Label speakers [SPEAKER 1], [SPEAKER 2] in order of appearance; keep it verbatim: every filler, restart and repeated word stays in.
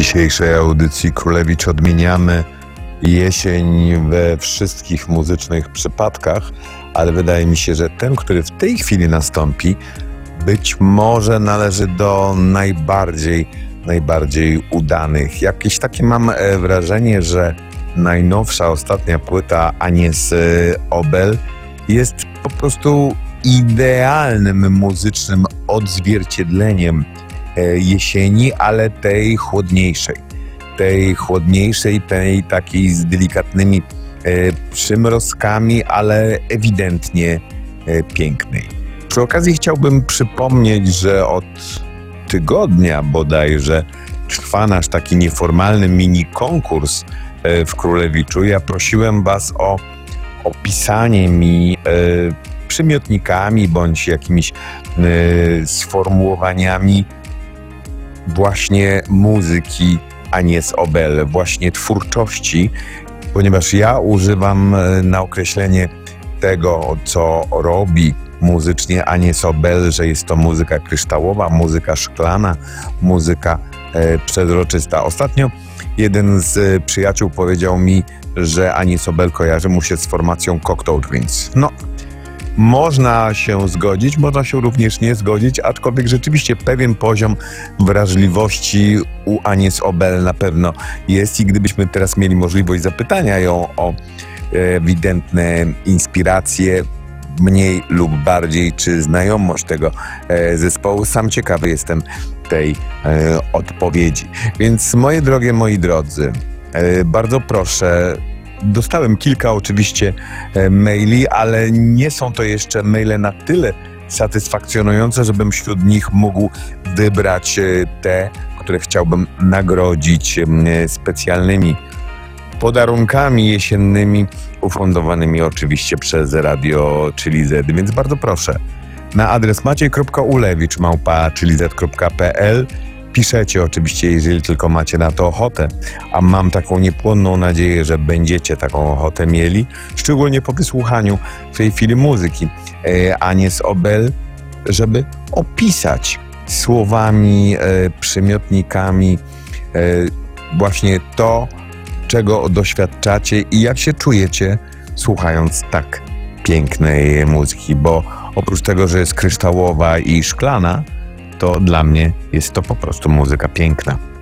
[SPEAKER 1] dzisiejszej audycji Królewicz odmieniamy jesień we wszystkich muzycznych przypadkach, ale wydaje mi się, że ten, który w tej chwili nastąpi, być może należy do najbardziej, najbardziej udanych. Jakieś takie mam wrażenie, że najnowsza, ostatnia płyta Agnes Obel jest po prostu idealnym muzycznym odzwierciedleniem jesieni, ale tej chłodniejszej. Tej chłodniejszej, tej takiej z delikatnymi e, przymrozkami, ale ewidentnie e, pięknej. Przy okazji chciałbym przypomnieć, że od tygodnia bodajże trwa nasz taki nieformalny mini konkurs e, w Królewiczu. Ja prosiłem Was o opisanie mi e, przymiotnikami bądź jakimiś e, sformułowaniami właśnie muzyki Agnes Obel, właśnie twórczości, ponieważ ja używam na określenie tego, co robi muzycznie Agnes Obel, że jest to muzyka kryształowa, muzyka szklana, muzyka e, przezroczysta. Ostatnio jeden z przyjaciół powiedział mi, że Agnes Obel kojarzy mu się z formacją Cocteau Twins. No, można się zgodzić, można się również nie zgodzić, aczkolwiek rzeczywiście pewien poziom wrażliwości u Agnes Obel na pewno jest i gdybyśmy teraz mieli możliwość zapytania ją o ewidentne inspiracje, mniej lub bardziej, czy znajomość tego zespołu, sam ciekawy jestem tej odpowiedzi. Więc moje drogie, moi drodzy, bardzo proszę. Dostałem kilka oczywiście maili, ale nie są to jeszcze maile na tyle satysfakcjonujące, żebym wśród nich mógł wybrać te, które chciałbym nagrodzić specjalnymi podarunkami jesiennymi, ufundowanymi oczywiście przez Radio Chili Z. Więc bardzo proszę, na adres maciej kropka ulewicz małpa chili z kropka p l piszecie oczywiście, jeżeli tylko macie na to ochotę, a mam taką niepłonną nadzieję, że będziecie taką ochotę mieli, szczególnie po wysłuchaniu w tej chwili muzyki e, Agnes Obel, żeby opisać słowami, e, przymiotnikami e, właśnie to, czego doświadczacie i jak się czujecie, słuchając tak pięknej muzyki, bo oprócz tego, że jest kryształowa i szklana, to dla mnie jest to po prostu muzyka piękna.